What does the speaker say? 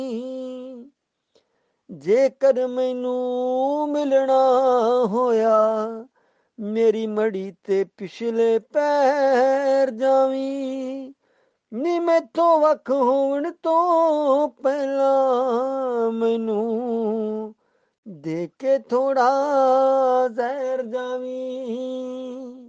ਜੇਕਰ ਮੈਨੂੰ ਮਿਲਣਾ ਹੋਇਆ ਮੇਰੀ ਮੜੀ ਤੇ ਪਿਛਲੇ ਪੈਰ ਜਾਵੀਂ ਨੀ ਮੈਥੋਂ ਵੱਖ ਹੋਣ ਤੋਂ ਪਹਿਲਾਂ ਮੈਨੂੰ ਦੇ ਕੇ ਥੋੜਾ ਜ਼ਹਿਰ ਜਾਵੀਂ